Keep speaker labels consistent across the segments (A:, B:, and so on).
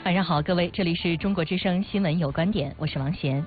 A: 晚上好，各位，这里是中国之声新闻有观点，我是王贤。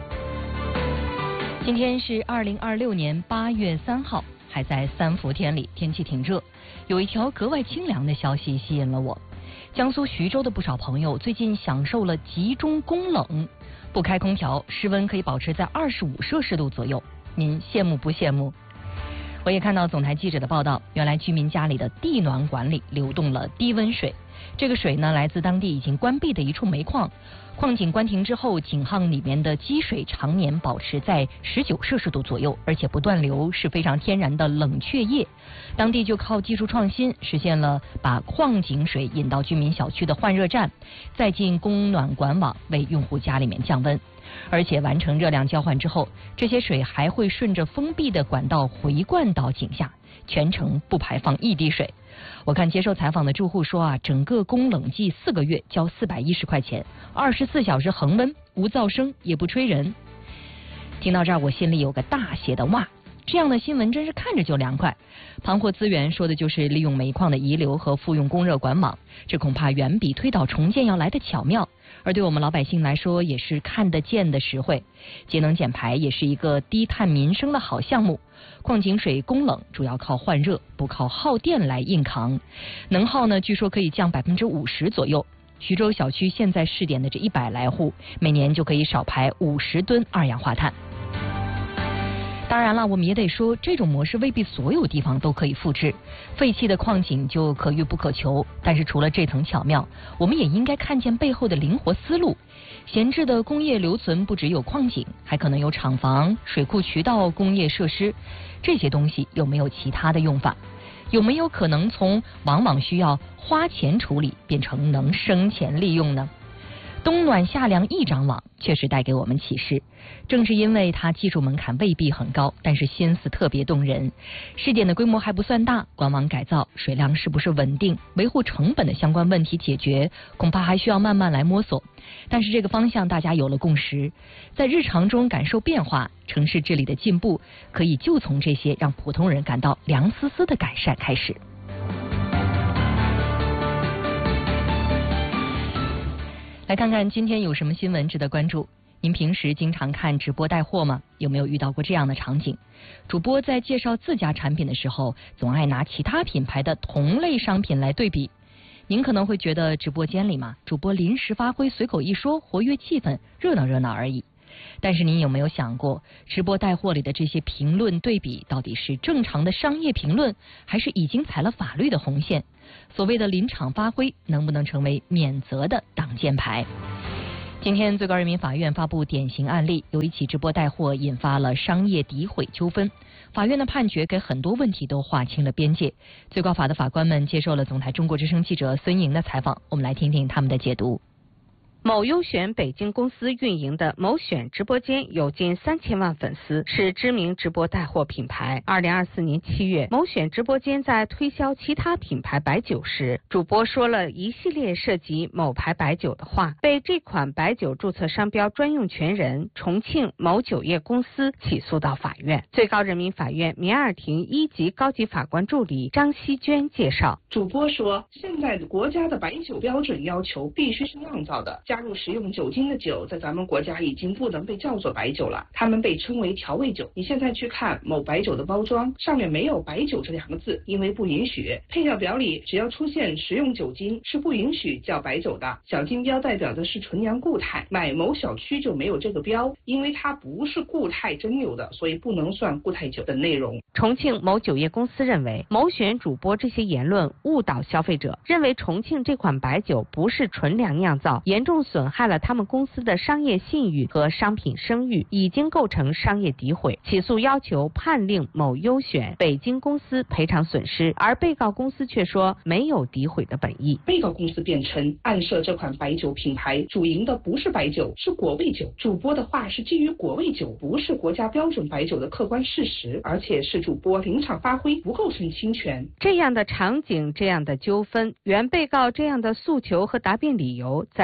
A: 今天是2026年8月3号，还在三伏天里，天气挺热。有一条格外清凉的消息吸引了我。江苏徐州的不少朋友最近享受了集中供冷，不开空调，室温可以保持在25摄氏度左右。您羡慕不羡慕？我也看到总台记者的报道，原来居民家里的地暖管里流动了低温水。这个水呢，来自当地已经关闭的一处煤矿，矿井关停之后，井巷里面的积水常年保持在19摄氏度左右，而且不断流，是非常天然的冷却液。当地就靠技术创新实现了把矿井水引到居民小区的换热站，再进供暖管网，为用户家里面降温。而且完成热量交换之后，这些水还会顺着封闭的管道回灌到井下，全程不排放一滴水。我看接受采访的住户说整个供冷季4个月交410块钱，24小时恒温，无噪声，也不吹人。听到这儿，我心里有个大写的哇！这样的新闻真是看着就凉快。盘活资源说的就是利用煤矿的遗留和复用供热管网，这恐怕远比推倒重建要来的巧妙。而对我们老百姓来说，也是看得见的实惠。节能减排也是一个低碳民生的好项目。矿井水供冷主要靠换热，不靠耗电来硬扛，能耗呢据说可以降50%左右。徐州小区现在试点的这100来户，每年就可以少排50吨二氧化碳。当然了，我们也得说，这种模式未必所有地方都可以复制，废弃的矿井就可遇不可求。但是除了这层巧妙，我们也应该看见背后的灵活思路。闲置的工业留存不只有矿井，还可能有厂房、水库渠道、工业设施，这些东西有没有其他的用法？有没有可能从往往需要花钱处理变成能生钱利用呢？冬暖夏凉一张网确实带给我们启示，正是因为它技术门槛未必很高，但是心思特别动人。试点的规模还不算大，管网改造、水量是不是稳定、维护成本的相关问题解决，恐怕还需要慢慢来摸索。但是这个方向大家有了共识，在日常中感受变化，城市治理的进步，可以就从这些让普通人感到凉丝丝的改善开始。来看看今天有什么新闻值得关注。您平时经常看直播带货吗？有没有遇到过这样的场景？主播在介绍自家产品的时候，总爱拿其他品牌的同类商品来对比。您可能会觉得直播间里嘛，主播临时发挥，随口一说，活跃气氛，热闹热闹而已。但是您有没有想过，直播带货里的这些评论对比，到底是正常的商业评论，还是已经踩了法律的红线？所谓的临场发挥，能不能成为免责的挡箭牌？今天最高人民法院发布典型案例，有一起直播带货引发了商业诋毁纠纷。法院的判决给很多问题都划清了边界。最高法的法官们接受了总台中国之声记者孙莹的采访，我们来听听他们的解读。
B: 某优选北京公司运营的某选直播间有近3000万粉丝，是知名直播带货品牌。2024年7月，某选直播间在推销其他品牌白酒时，主播说了一系列涉及某牌白酒的话，被这款白酒注册商标专用权人重庆某酒业公司起诉到法院。最高人民法院民二庭1级高级法官助理张希娟介绍，
C: 主播说，现在国家的白酒标准要求必须是酿造的，加入食用酒精的酒在咱们国家已经不能被叫做白酒了，它们被称为调味酒。你现在去看某白酒的包装，上面没有白酒这2个字，因为不允许。配料表里只要出现食用酒精是不允许叫白酒的。小金标代表的是纯阳固态，买某小区就没有这个标，因为它不是固态蒸馏的，所以不能算固态酒的内容。
B: 重庆某酒业公司认为，某选主播这些言论误导消费者，认为重庆这款白酒不是纯粮酿造，严重损害了他们公司的商业信誉和商品声誉，已经构成商业诋毁。起诉要求判令某优选北京公司赔偿损失，而被告公司却说没有诋毁的本意。
C: 被告公司辩称，暗设这款白酒品牌主营的不是白酒，是果味酒。主播的话是基于果味酒不是国家标准白酒的客观事实，而且是主播临场发挥，不构成侵权。
B: 这样的场景，这样的纠纷，原被告这样的诉求和答辩理由，在审判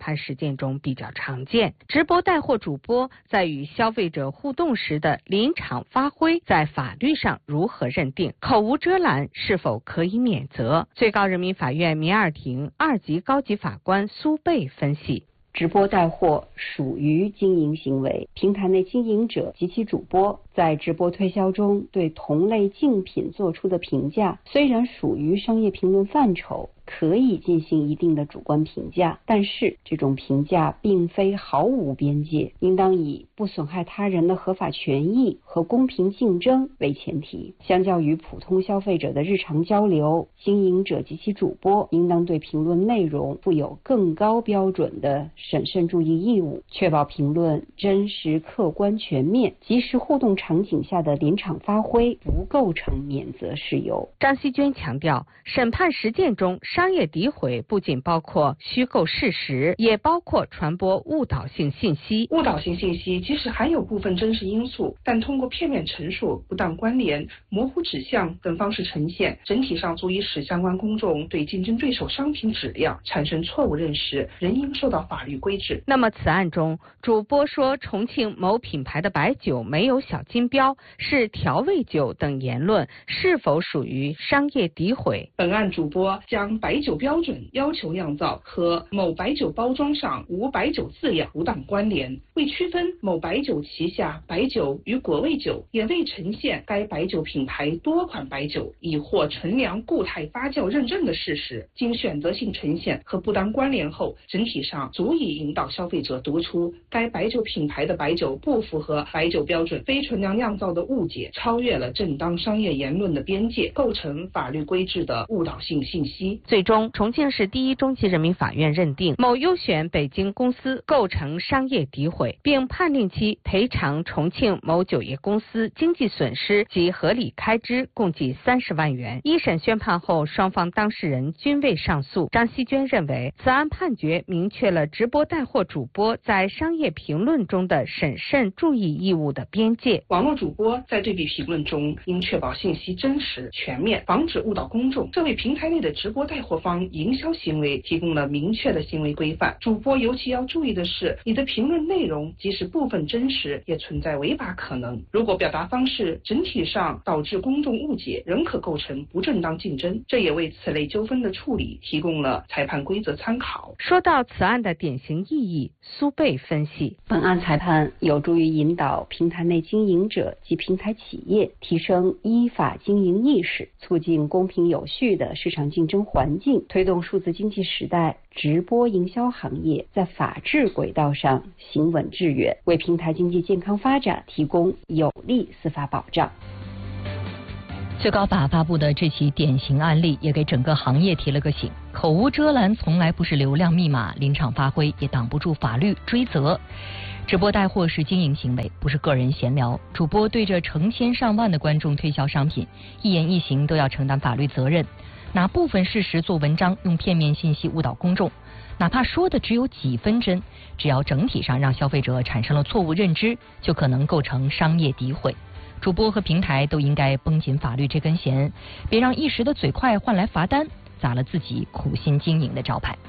B: 判实践中比较常见。直播带货主播在与消费者互动时的临场发挥，在法律上如何认定？口无遮拦是否可以免责？最高人民法院民二庭2级高级法官苏贝分析。
D: 直播带货属于经营行为，平台内经营者及其主播在直播推销中对同类竞品做出的评价，虽然属于商业评论范畴，可以进行一定的主观评价，但是这种评价并非毫无边界，应当以不损害他人的合法权益和公平竞争为前提。相较于普通消费者的日常交流，经营者及其主播应当对评论内容负有更高标准的审慎注意义务，确保评论真实、客观、全面，即时互动场景下的临场发挥不构成免责事由。
B: 张锡娟强调，审判实践中商业诋毁不仅包括虚构事实，也包括传播误导性信息。
C: 误导性信息即使含有部分真实因素，但通过片面陈述、不当关联、模糊指向等方式呈现，整体上足以使相关公众对竞争对手商品质量产生错误认识，仍应受到法律规制。
B: 那么此案中，主播说重庆某品牌的白酒没有小金标，是调味酒等言论，是否属于商业诋毁？
C: 本案主播将白酒标准要求酿造和某白酒包装上无白酒字样不当关联，为区分某白酒旗下白酒与果味酒，也未呈现该白酒品牌多款白酒已获纯粮固态发酵认证的事实，经选择性呈现和不当关联后，整体上足以引导消费者读出该白酒品牌的白酒不符合白酒标准、非纯粮酿造的误解，超越了正当商业言论的边界，构成法律规制的误导性信息。
B: 最终，重庆市第一中级人民法院认定某优选北京公司构成商业诋毁，并判令其赔偿重庆某酒业公司经济损失及合理开支共计30万元。一审宣判后，双方当事人均未上诉。张锡娟认为，此案判决明确了直播带货主播在商业评论中的审慎注意义务的边界。
C: 网络主播在对比评论中应确保信息真实全面，防止误导公众，这为平台内的直播带货方营销行为提供了明确的行为规范。主播尤其要注意的是，你的评论内容即使部分真实，也存在违法可能。如果表达方式整体上导致公众误解，仍可构成不正当竞争，这也为此类纠纷的处理提供了裁判规则参考。
B: 说到此案的典型意义，苏贝分析，
D: 本案裁判有助于引导平台内经营者及平台企业提升依法经营意识，促进公平有序的市场竞争环境，推动数字经济时代直播营销行业在法治轨道上行稳致远，为平台经济健康发展提供有力司法保障。
A: 最高法发布的这起典型案例也给整个行业提了个醒，口无遮拦从来不是流量密码，临场发挥也挡不住法律追责。直播带货是经营行为，不是个人闲聊。主播对着成千上万的观众推销商品，一言一行都要承担法律责任。拿部分事实做文章，用片面信息误导公众，哪怕说的只有几分真，只要整体上让消费者产生了错误认知，就可能构成商业诋毁。主播和平台都应该绷紧法律这根弦，别让一时的嘴快换来罚单，砸了自己苦心经营的招牌。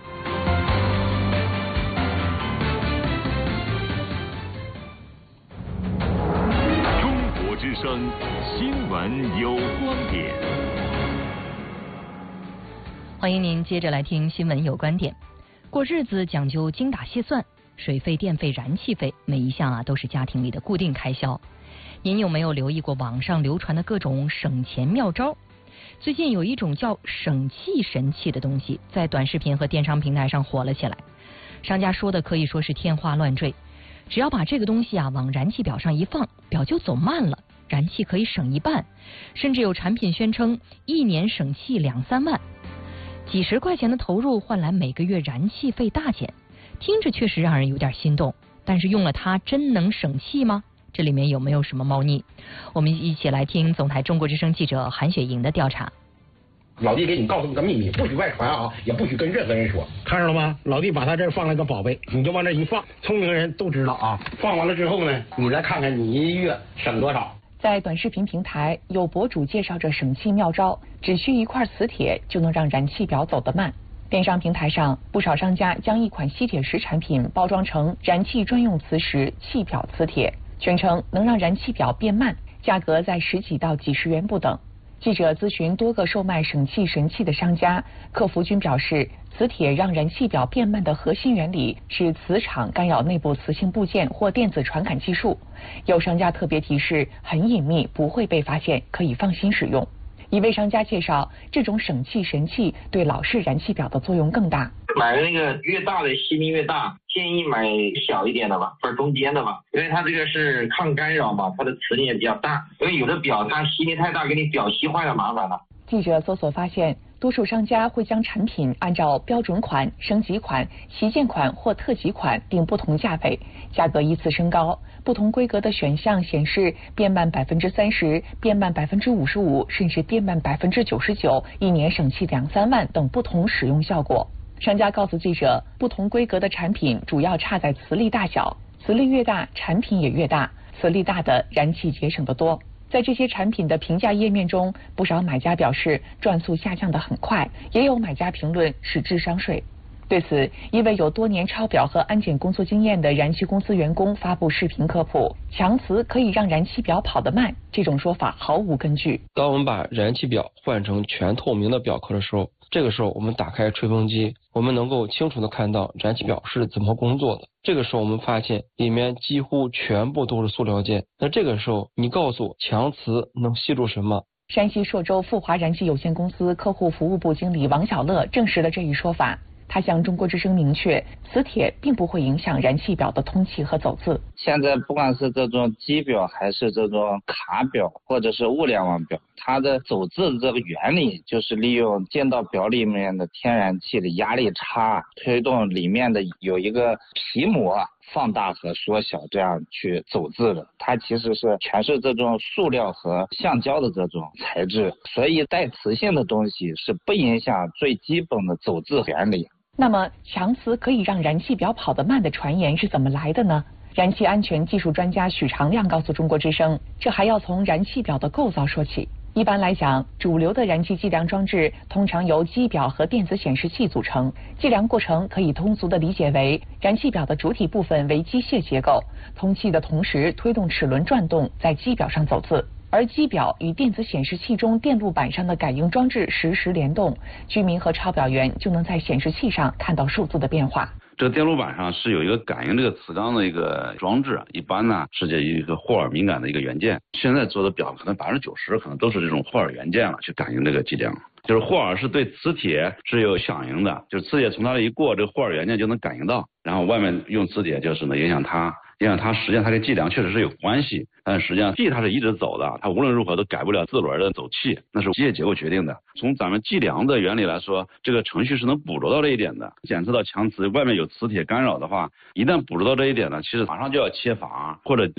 E: 中国之声新闻有观点，
A: 欢迎您接着来听新闻有观点。过日子讲究精打细算，水费、电费、燃气费，每一项都是家庭里的固定开销。您有没有留意过网上流传的各种省钱妙招？最近有一种叫省气神器的东西，在短视频和电商平台上火了起来。商家说的可以说是天花乱坠，只要把这个东西往燃气表上一放，表就走慢了，燃气可以省一半，甚至有产品宣称1年省气2、3万，几十块钱的投入换来每个月燃气费大减，听着确实让人有点心动，但是用了它真能省气吗？这里面有没有什么猫腻？我们一起来听总台中国之声记者韩雪莹的调查。
F: 老弟给你告诉你个秘密，不许外传啊，也不许跟任何人说。看着了吗？老弟把他这儿放了个宝贝，你就往这一放，聪明人都知道啊。放完了之后呢，你再看看你一月省多少。
G: 在短视频平台，有博主介绍着省气妙招，只需一块磁铁就能让燃气表走得慢。 电商平台上，不少商家将一款吸铁石产品包装成燃气专用磁石气表磁铁，宣称能让燃气表变慢，价格在10几到几十元不等。记者咨询多个售卖省气神器的商家，客服均表示，磁铁让燃气表变慢的核心原理是磁场干扰内部磁性部件或电子传感技术。有商家特别提示，很隐秘，不会被发现，可以放心使用。一位商家介绍，这种省气神器对老式燃气表的作用更大。
H: 买的那个越大的吸力越大，建议买小一点的吧，或者中间的吧，因为它这个是抗干扰嘛，它的磁力也比较大。因为有的表它吸力太大，给你表吸坏了麻烦了。
G: 记者搜索发现，多数商家会将产品按照标准款、升级款、旗舰款或特级款定不同价位，价格依次升高。不同规格的选项显示变慢30%、变慢55%，甚至变慢99%，一年省气2-3万等不同使用效果。商家告诉记者，不同规格的产品主要差在磁力大小，磁力越大，产品也越大，磁力大的燃气节省得多。在这些产品的评价页面中，不少买家表示转速下降得很快，也有买家评论是智商税。对此，一位有多年抄表和安检工作经验的燃气公司员工发布视频科普，强磁可以让燃气表跑得慢，这种说法毫无根据。
I: 当我们把燃气表换成全透明的表壳的时候，这个时候我们打开吹风机，我们能够清楚地看到燃气表是怎么工作的。这个时候我们发现里面几乎全部都是塑料件。那这个时候你告诉我强磁能吸住什么？
G: 山西朔州富华燃气有限公司客户服务部经理王小乐证实了这一说法。他向中国之声明确，磁铁并不会影响燃气表的通气和走字。
J: 现在不管是这种机表还是这种卡表或者是物联网表，它的走字的这个原理就是利用进到表里面的天然气的压力差，推动里面的有一个皮膜放大和缩小，这样去走字的。它其实是全是这种塑料和橡胶的这种材质，所以带磁性的东西是不影响最基本的走字原理。
G: 那么强磁可以让燃气表跑得慢的传言是怎么来的呢？燃气安全技术专家许长亮告诉中国之声，这还要从燃气表的构造说起。一般来讲，主流的燃气计量装置通常由机表和电子显示器组成。计量过程可以通俗地理解为，燃气表的主体部分为机械结构，通气的同时推动齿轮转动，在机表上走字。而机表与电子显示器中电路板上的感应装置实时联动，居民和抄表员就能在显示器上看到数字的变化。
K: 这个电路板上是有一个感应这个磁钢的一个装置，一般呢是这一个霍尔敏感的一个元件。现在做的表可能90%可能都是这种霍尔元件了，去感应这个计量。就是霍尔是对磁铁是有响应的，就是磁铁从它这一过，这个霍尔元件就能感应到，然后外面用磁铁就是呢影响它，实际上它跟计量确实是有关系，但实际上气它是一直走的，它无论如何都改不了自轮的走气，那是机械结构决定的。从咱们计量的原理来说，这个程序是能捕捉到这一点的。检测到强磁外面有磁铁干扰的话，一旦捕捉到这一点呢，其实马上就要切阀或者